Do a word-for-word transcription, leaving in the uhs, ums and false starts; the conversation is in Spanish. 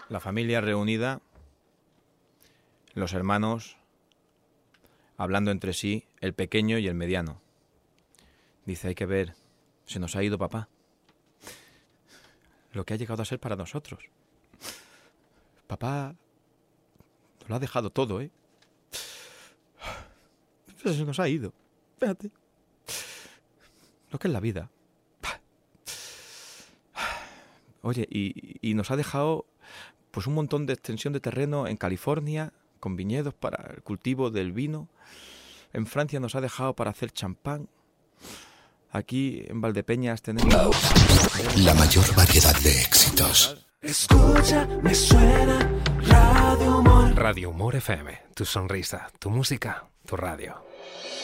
La familia reunida, los hermanos hablando entre sí, el pequeño y el mediano. Dice, hay que ver, se nos ha ido papá. Lo que ha llegado a ser para nosotros. Papá nos lo ha dejado todo, ¿eh? Se nos ha ido. Fíjate. Lo que es la vida. Oye, y, y nos ha dejado pues un montón de extensión de terreno en California, con viñedos para el cultivo del vino. En Francia nos ha dejado para hacer champán. Aquí en Valdepeñas tenemos la mayor variedad de éxitos. Escucha, me suena Radio Humor. Radio Humor F M, tu sonrisa, tu música, tu radio.